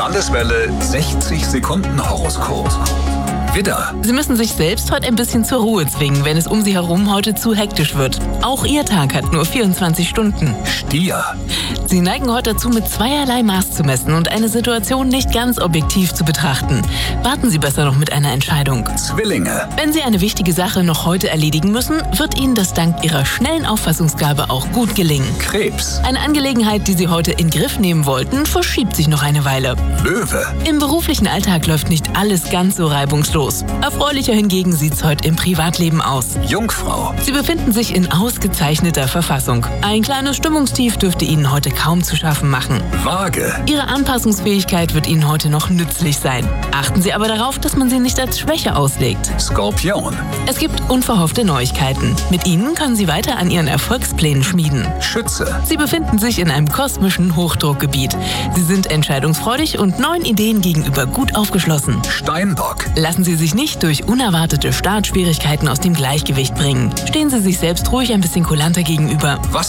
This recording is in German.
Landeswelle 60 Sekunden Horoskop. Widder, Sie müssen sich selbst heute ein bisschen zur Ruhe zwingen, wenn es um Sie herum heute zu hektisch wird. Auch Ihr Tag hat nur 24 Stunden. Stier, Sie neigen heute dazu, mit zweierlei Maß zu messen und eine Situation nicht ganz objektiv zu betrachten. Warten Sie besser noch mit einer Entscheidung. Zwillinge, Wenn Sie eine wichtige Sache noch heute erledigen müssen, wird Ihnen das dank Ihrer schnellen Auffassungsgabe auch gut gelingen. Krebs, Eine Angelegenheit, die Sie heute in Griff nehmen wollten, verschiebt sich noch eine Weile. Löwe, Im beruflichen Alltag läuft nicht alles ganz so reibungslos. Erfreulicher hingegen sieht's heute im Privatleben aus. Jungfrau, Sie befinden sich in ausgezeichneter Verfassung. Ein kleines Stimmungstief dürfte Ihnen heute kaum zu schaffen machen. Waage, Ihre Anpassungsfähigkeit wird Ihnen heute noch nützlich sein. Achten Sie aber darauf, dass man sie nicht als Schwäche auslegt. Skorpion, Es gibt unverhoffte Neuigkeiten. Mit ihnen können Sie weiter an Ihren Erfolgsplänen schmieden. Schütze, Sie befinden sich in einem kosmischen Hochdruckgebiet. Sie sind entscheidungsfreudig und neuen Ideen gegenüber gut aufgeschlossen. Steinbock, Lassen Sie sich nicht durch unerwartete Startschwierigkeiten aus dem Gleichgewicht bringen. Stehen Sie sich selbst ruhig ein bisschen kulanter gegenüber.